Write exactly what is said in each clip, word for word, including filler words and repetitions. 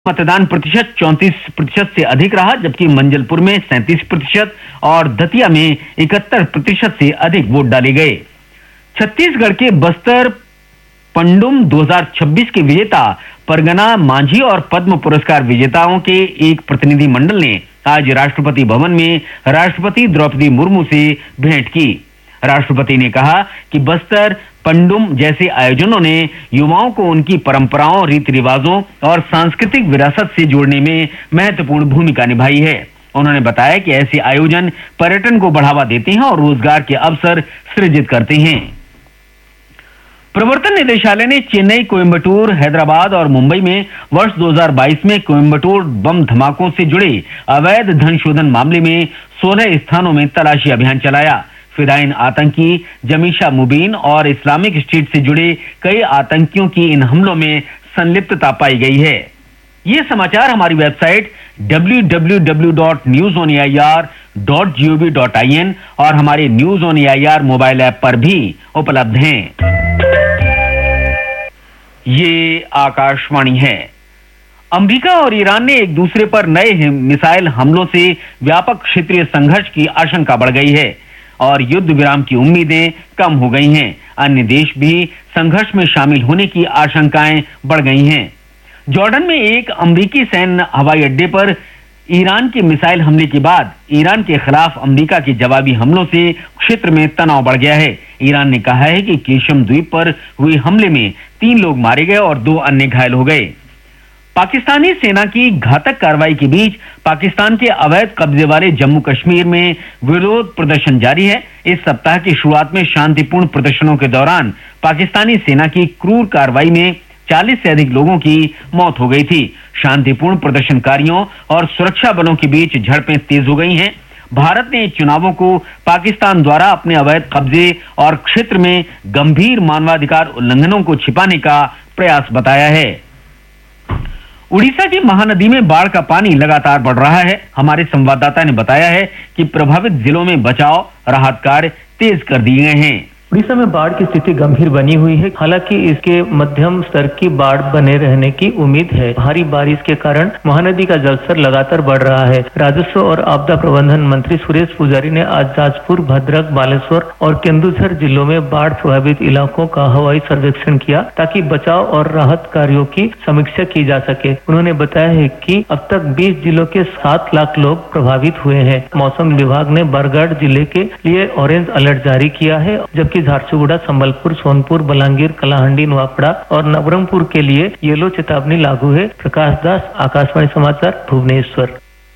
मतदान प्रतिशत चौंतीस प्रतिशत से अधिक रहा, जबकि मंजलपुर में सैंतीस प्रतिशत और दतिया में इकहत्तर प्रतिशत से अधिक वोट डाले गए। छत्तीसगढ़ के बस्तर पंडुम दो हज़ार छब्बीस के विजेता परगना मांझी और पद्म पुरस्कार विजेताओं के एक प्रतिनिधि मंडल ने आज राष्ट्रपति भवन में राष्ट्रपति द्रौपदी मुर्मू से भेंट की। राष्ट्रपति ने कहा कि बस्तर पंडुम जैसे आयोजनों ने युवाओं को उनकी परंपराओं, रीति रिवाजों और सांस्कृतिक विरासत से जोड़ने में महत्वपूर्ण भूमिका निभाई है। उन्होंने बताया कि ऐसे आयोजन पर्यटन को बढ़ावा देते हैं और रोजगार के अवसर सृजित करते हैं। प्रवर्तन निदेशालय ने चेन्नई, कोयंबटूर, हैदराबाद और मुंबई में वर्ष दो हज़ार बाईस में कोयंबटूर बम धमाकों से जुड़े अवैध धन शोधन मामले में सोलह स्थानों में तलाशी अभियान चलाया। फिदायीन आतंकी जमीशा मुबीन और इस्लामिक स्टेट से जुड़े कई आतंकियों की इन हमलों में संलिप्तता पाई गई है। ये समाचार हमारी website W W W dot news on A I R dot G O V dot I N और हमारे news on A I R mobile app पर भी उपलब्ध हैं। ये आकाशवाणी है। अमेरिका और ईरान ने एक दूसरे पर नए मिसाइल हमलों से व्यापक क्षेत्रीय संघर्ष की आशंका बढ़ गई है और युद्ध विराम की उम्मीदें कम हो गई हैं। अन्य देश भी संघर्ष में शामिल होने की आशंकाएं बढ़ गई हैं। जॉर्डन में एक अमेरिकी सैन्य हवाई अड्डे पर ईरान के मिसाइल हमले के बाद ईरान के खिलाफ अमेरिका के जवाबी हमलों से क्षेत्र में तनाव बढ़ गया है। ईरान ने कहा है कि केशम द्वीप पर हुए हमले में तीन लोग मारे गए और दो अन्य घायल हो गए। पाकिस्तानी सेना की घातक कार्रवाई के बीच पाकिस्तान के अवैध कब्जे वाले जम्मू कश्मीर में विरोध प्रदर्शन जारी है। इस सप्ताह की शुरुआत में शांतिपूर्ण प्रदर्शनों के दौरान पाकिस्तानी सेना की क्रूर कार्रवाई में चालीस से अधिक लोगों की मौत हो गई थी। शांतिपूर्ण प्रदर्शनकारियों और सुरक्षा बलों के बीच झड़पें तेज हो गई हैं। भारत ने चुनावों को पाकिस्तान द्वारा अपने अवैध कब्जे और क्षेत्र में गंभीर मानवाधिकार उल्लंघनों को छिपाने का प्रयास बताया है। उड़ीसा की महानदी में बाढ़ का पानी लगातार बढ़ रहा है। हमारे संवाददाता ने बताया है कि प्रभावित जिलों में बचाव राहत कार्य तेज कर दिए गए हैं। उड़ीसा में बाढ़ की स्थिति गंभीर बनी हुई है। हालांकि इसके मध्यम स्तर की बाढ़ बने रहने की उम्मीद है। भारी बारिश के कारण महानदी का जलस्तर लगातार बढ़ रहा है। राजस्व और आपदा प्रबंधन मंत्री सुरेश पुजारी ने आज जाजपुर, भद्रक, बालेश्वर और केंदुझर जिलों में बाढ़ प्रभावित इलाकों का हवाई सर्वेक्षण किया ताकि बचाव और राहत कार्यों की समीक्षा की जा सके। उन्होंने बताया है कि अब तक बीस जिलों के सात लाख लोग प्रभावित हुए हैं। मौसम विभाग ने बरगढ़ जिले के लिए ऑरेंज अलर्ट जारी किया है, जबकि झारसुगुड़ा, संबलपुर, सोनपुर, बलांगीर, कलाहंडी, नुआपड़ा और नवरंगपुर के लिए येलो चेतावनी लागू है। प्रकाश दास, आकाशवाणी समाचार, भुवनेश्वर।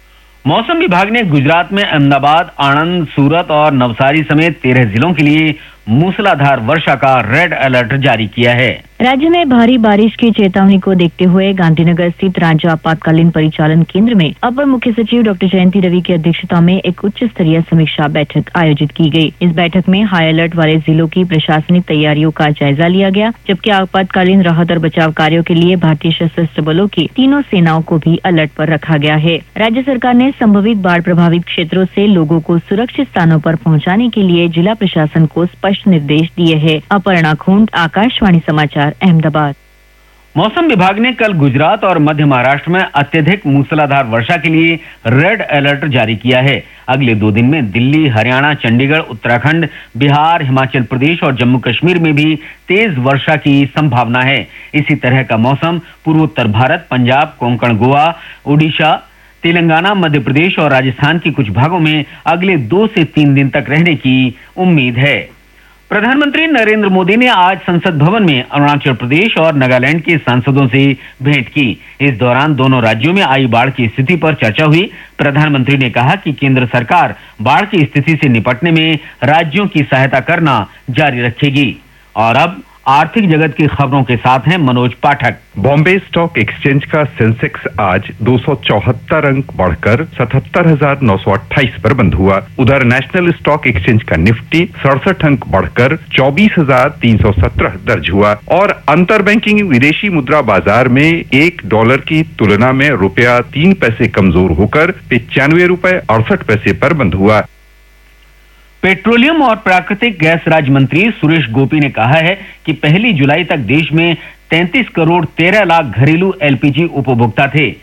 मौसम विभाग ने गुजरात में अहमदाबाद, आणंद, सूरत और नवसारी समेत तेरह जिलों के लिए मूसलाधार वर्षा का रेड अलर्ट जारी किया है। राज्य में भारी बारिश की चेतावनी को देखते हुए गांधीनगर स्थित राज्य आपातकालीन परिचालन केंद्र में अपर मुख्य सचिव डॉक्टर जयंती रवि की अध्यक्षता में एक उच्च स्तरीय समीक्षा बैठक आयोजित की गई। इस बैठक में हाई अलर्ट वाले जिलों की प्रशासनिक तैयारियों का जायजा लिया गया, जबकि आपातकालीन राहत और बचाव कार्यों के लिए भारतीय सशस्त्र बलों की तीनों सेनाओं को भी अलर्ट पर रखा गया है। राज्य सरकार ने संभावित बाढ़ प्रभावित क्षेत्रों से लोगों को सुरक्षित स्थानों पर पहुँचाने के लिए जिला प्रशासन को स्पष्ट निर्देश दिए हैं। अपर्णा खूंट, आकाशवाणी समाचार, अहमदाबाद। मौसम विभाग ने कल गुजरात और मध्य महाराष्ट्र में अत्यधिक मूसलाधार वर्षा के लिए रेड अलर्ट जारी किया है। अगले दो दिन में दिल्ली, हरियाणा, चंडीगढ़, उत्तराखंड, बिहार, हिमाचल प्रदेश और जम्मू कश्मीर में भी तेज वर्षा की संभावना है। इसी तरह का मौसम पूर्वोत्तर भारत, पंजाब, कोंकण, गोवा, उड़ीसा, तेलंगाना, मध्य प्रदेश और राजस्थान के कुछ भागों में अगले दो से तीन दिन तक रहने की उम्मीद है। प्रधानमंत्री नरेंद्र मोदी ने आज संसद भवन में अरुणाचल प्रदेश और नागालैंड के सांसदों से भेंट की। इस दौरान दोनों राज्यों में आई बाढ़ की स्थिति पर चर्चा हुई। प्रधानमंत्री ने कहा कि केंद्र सरकार बाढ़ की स्थिति से निपटने में राज्यों की सहायता करना जारी रखेगी। और अब आर्थिक जगत की खबरों के साथ हैं मनोज पाठक। बॉम्बे स्टॉक एक्सचेंज का सेंसेक्स आज दो सौ चौहत्तर अंक बढ़कर सतहत्तर हजार नौ सौ अट्ठाईस पर बंद हुआ। उधर नेशनल स्टॉक एक्सचेंज का निफ्टी सड़सठ अंक बढ़कर चौबीस हजार तीन सौ सत्रह दर्ज हुआ और अंतर बैंकिंग विदेशी मुद्रा बाजार में एक डॉलर की तुलना में रुपया तीन पैसे कमजोर होकर पिचानवे रुपए अड़सठ पैसे पर बंद हुआ। पेट्रोलियम और प्राकृतिक गैस राज्य मंत्री सुरेश गोपी ने कहा है कि पहली जुलाई तक देश में तैंतीस करोड़ तेरह लाख घरेलू एलपीजी उपभोक्ता थे।